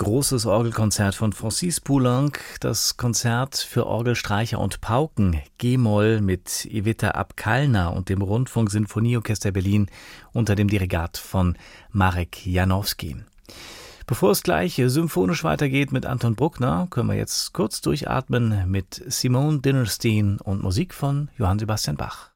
großes Orgelkonzert von Francis Poulenc, das Konzert für Orgel, Streicher und Pauken, G-Moll mit Ivica Abkalna und dem Rundfunk-Sinfonieorchester Berlin unter dem Dirigat von Marek Janowski. Bevor es gleich symphonisch weitergeht mit Anton Bruckner, können wir jetzt kurz durchatmen mit Simone Dinnerstein und Musik von Johann Sebastian Bach.